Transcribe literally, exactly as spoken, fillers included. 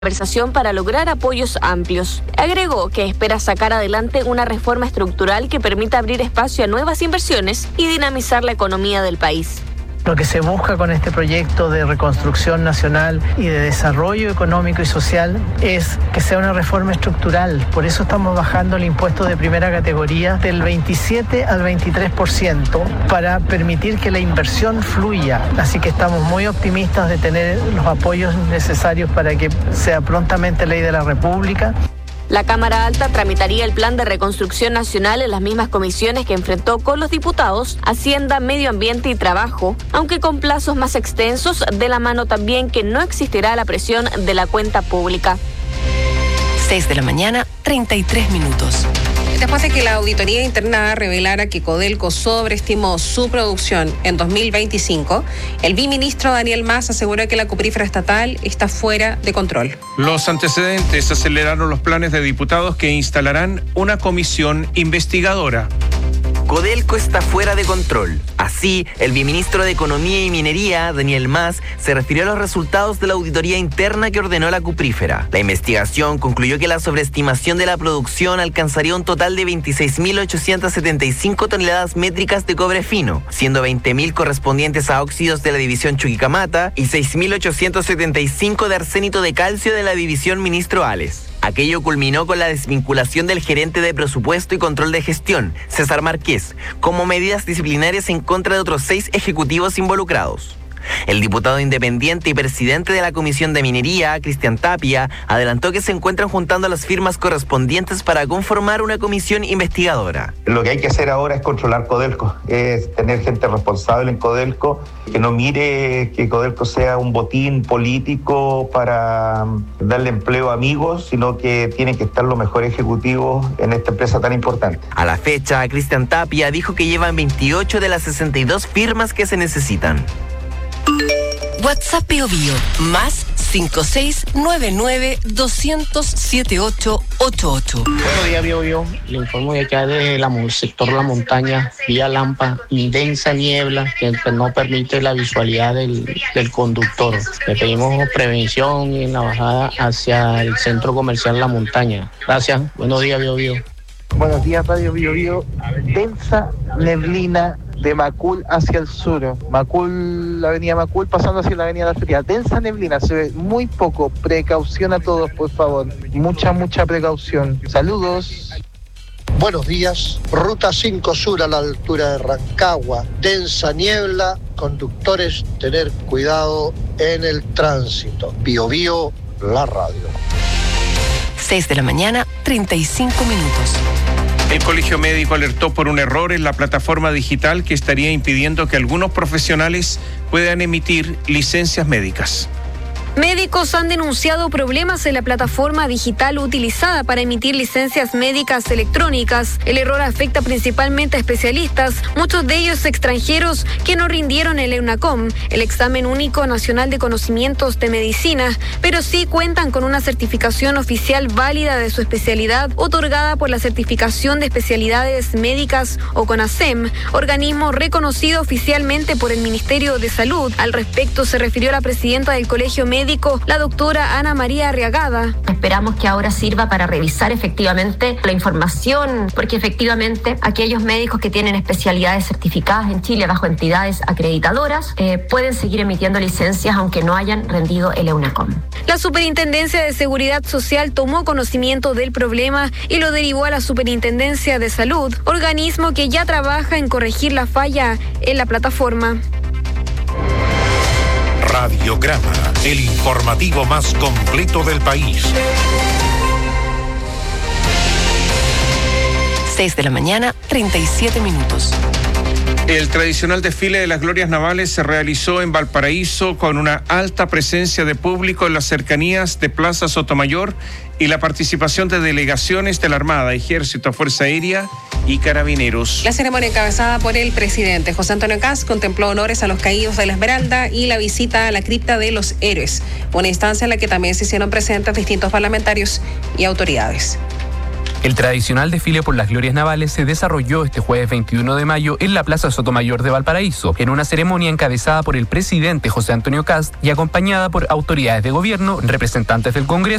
conversación para lograr apoyos amplios. Agregó que espera sacar adelante una reforma estructural que permita abrir espacio a nuevas inversiones y dinamizar la economía del país. Lo que se busca con este proyecto de reconstrucción nacional y de desarrollo económico y social es que sea una reforma estructural. Por eso estamos bajando el impuesto de primera categoría del veintisiete al veintitrés por ciento para permitir que la inversión fluya. Así que estamos muy optimistas de tener los apoyos necesarios para que sea prontamente ley de la República. La Cámara Alta tramitaría el Plan de Reconstrucción Nacional en las mismas comisiones que enfrentó con los diputados Hacienda, Medio Ambiente y Trabajo, aunque con plazos más extensos, de la mano también que no existirá la presión de la cuenta pública. seis de la mañana, treinta y tres minutos. Después de que la auditoría interna revelara que Codelco sobreestimó su producción en dos mil veinticinco, el viceministro Daniel Mas aseguró que la cuprífera estatal está fuera de control. Los antecedentes aceleraron los planes de diputados que instalarán una comisión investigadora. Codelco está fuera de control. Así, el viceministro de Economía y Minería, Daniel Mas, se refirió a los resultados de la auditoría interna que ordenó la cuprífera. La investigación concluyó que la sobreestimación de la producción alcanzaría un total de veintiséis mil ochocientas setenta y cinco toneladas métricas de cobre fino, siendo veinte mil correspondientes a óxidos de la división Chuquicamata y seis mil ochocientos setenta y cinco de arsénito de calcio de la división Ministro Ales. Aquello culminó con la desvinculación del gerente de presupuesto y control de gestión, César Márquez, como medidas disciplinarias en contra de otros seis ejecutivos involucrados. El diputado independiente y presidente de la Comisión de Minería, Cristian Tapia, adelantó que se encuentran juntando las firmas correspondientes para conformar una comisión investigadora. Lo que hay que hacer ahora es controlar Codelco, es tener gente responsable en Codelco, que no mire que Codelco sea un botín político para darle empleo a amigos, sino que tienen que estar los mejores ejecutivos en esta empresa tan importante. A la fecha, Cristian Tapia dijo que llevan veintiocho de las sesenta y dos firmas que se necesitan. WhatsApp Bio Bio, más cinco seis nueve nueve dos cero cero siete ocho ocho ocho. Buenos días, Bio Bio. Le informo de que hay desde el sector de la montaña, vía Lampa, densa niebla que no permite la visualidad del, del conductor. Le pedimos prevención en la bajada hacia el centro comercial La Montaña. Gracias. Buenos días, Bio Bio. Buenos días, Radio Bio Bio. Densa neblina de Macul hacia el sur. Macul, la avenida Macul pasando hacia la avenida La Feria. Densa neblina, se ve muy poco. Precaución a todos, por favor. Mucha, mucha precaución. Saludos. Buenos días. Ruta cinco Sur a la altura de Rancagua. Densa niebla. Conductores, tener cuidado en el tránsito. Bio Bio, la radio. seis de la mañana, treinta y cinco minutos. El Colegio Médico alertó por un error en la plataforma digital que estaría impidiendo que algunos profesionales puedan emitir licencias médicas. Médicos han denunciado problemas en la plataforma digital utilizada para emitir licencias médicas electrónicas. El error afecta principalmente a especialistas, muchos de ellos extranjeros que no rindieron el EUNACOM, el examen único nacional de conocimientos de medicina, pero sí cuentan con una certificación oficial válida de su especialidad otorgada por la Certificación de Especialidades Médicas o CONASEM, organismo reconocido oficialmente por el Ministerio de Salud. Al respecto se refirió la presidenta del Colegio Médico, la doctora Ana María Arriagada. Esperamos que ahora sirva para revisar efectivamente la información, porque efectivamente aquellos médicos que tienen especialidades certificadas en Chile bajo entidades acreditadoras eh, pueden seguir emitiendo licencias aunque no hayan rendido el EUNACOM. La Superintendencia de Seguridad Social tomó conocimiento del problema y lo derivó a la Superintendencia de Salud, organismo que ya trabaja en corregir la falla en la plataforma. Radiograma, el informativo más completo del país. seis de la mañana, treinta y siete minutos. El tradicional desfile de las glorias navales se realizó en Valparaíso con una alta presencia de público en las cercanías de Plaza Sotomayor y la participación de delegaciones de la Armada, Ejército, Fuerza Aérea y Carabineros. La ceremonia encabezada por el presidente José Antonio Kast contempló honores a los caídos de la Esmeralda y la visita a la cripta de los héroes, una instancia en la que también se hicieron presentes distintos parlamentarios y autoridades. El tradicional desfile por las glorias navales se desarrolló este jueves veintiuno de mayo en la Plaza Sotomayor de Valparaíso, en una ceremonia encabezada por el presidente José Antonio Kast y acompañada por autoridades de gobierno, representantes del Congreso